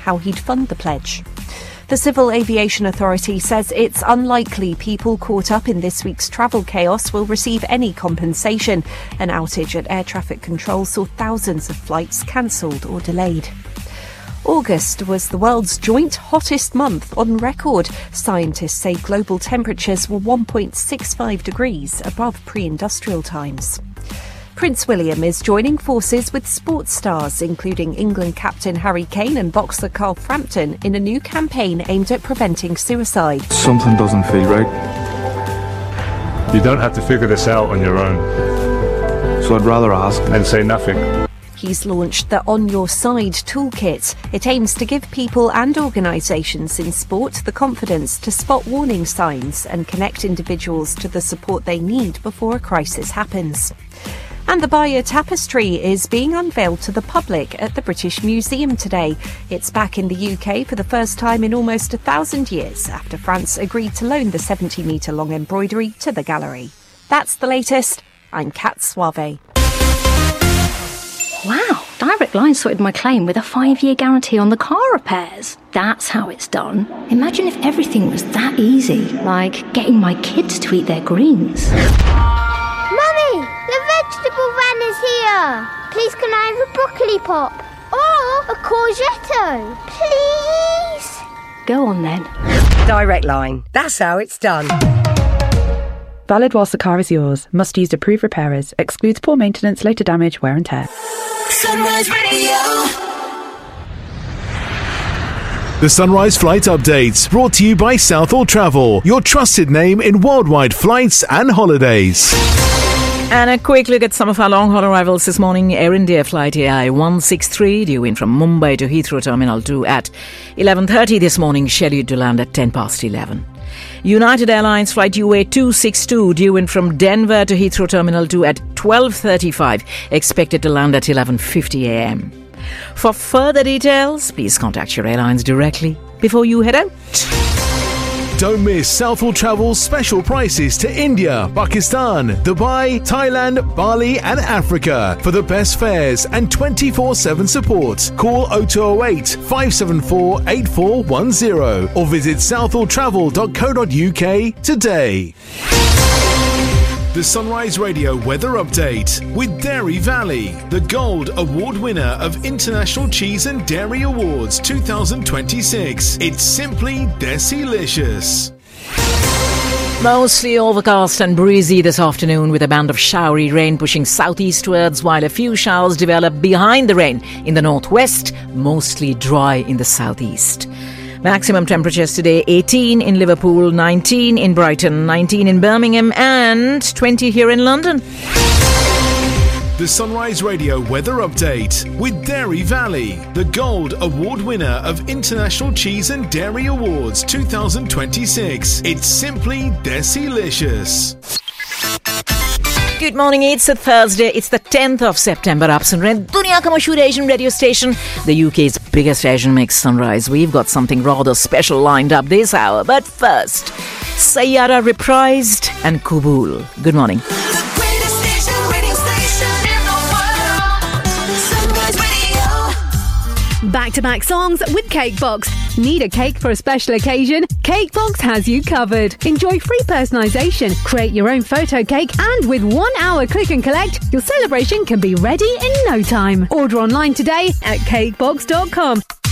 how he'd fund the pledge. The Civil Aviation Authority says it's unlikely people caught up in this week's travel chaos will receive any compensation. An outage at air traffic control saw thousands of flights cancelled or delayed. August was the world's joint hottest month on record. Scientists say global temperatures were 1.65 degrees above pre-industrial times. Prince William is joining forces with sports stars, including England captain Harry Kane and boxer Carl Frampton, in a new campaign aimed at preventing suicide. Something doesn't feel right. You don't have to figure this out on your own. So I'd rather ask and say nothing. He's launched the On Your Side toolkit. It aims to give people and organisations in sport the confidence to spot warning signs and connect individuals to the support they need before a crisis happens. And the Bayeux Tapestry is being unveiled to the public at the British Museum today. It's back in the UK for the first time in almost 1,000 years after France agreed to loan the 70-metre long embroidery to the gallery. That's the latest. I'm Kat Suave. Wow, Direct Line sorted my claim with a 5-year guarantee on the car repairs. That's how it's done. Imagine if everything was that easy, like getting my kids to eat their greens. Mummy, the vegetable van is here. Please can I have a broccoli pop? Or a courgette? Please? Go on then. Direct Line. That's how it's done. Valid whilst the car is yours. Must use approved repairers. Excludes poor maintenance, later damage, wear and tear. Sunrise Radio. The Sunrise Flight Updates, brought to you by Southall Travel, your trusted name in worldwide flights and holidays. And a quick look at some of our long-haul arrivals this morning. Air India flight AI 163 due in from Mumbai to Heathrow Terminal 2 at 11:30 this morning, scheduled to land at 11:10. United Airlines flight UA 262 due in from Denver to Heathrow Terminal 2 at 12:35, expected to land at 11:50 a.m. For further details, please contact your airlines directly before you head out. Don't miss Southall Travel's special prices to India, Pakistan, Dubai, Thailand, Bali and Africa for the best fares and 24/7 support. Call 0208 574 8410 or visit southalltravel.co.uk today. The Sunrise Radio Weather Update with Dairy Valley, the Gold Award winner of International Cheese and Dairy Awards 2026. It's simply Desilicious. Mostly overcast and breezy this afternoon with a band of showery rain pushing southeastwards, while a few showers develop behind the rain in the northwest, mostly dry in the southeast. Maximum temperatures today 18 in Liverpool, 19 in Brighton, 19 in Birmingham and 20 here in London. The Sunrise Radio Weather Update with Dairy Valley, the Gold Award winner of International Cheese and Dairy Awards 2026. It's simply Desilicious. Good morning, it's a Thursday, it's the 10th of September. Up and Red Dunia ka Mashhoor Asian radio station, the UK's biggest Asian mix sunrise. We've got something rather special lined up this hour, but first, Sayyara reprised and Kubul. Good morning. Back-to-back songs with Cakebox. Need a cake for a special occasion? Cakebox has you covered. Enjoy free personalisation, create your own photo cake, and with 1 hour click and collect, your celebration can be ready in no time. Order online today at cakebox.com.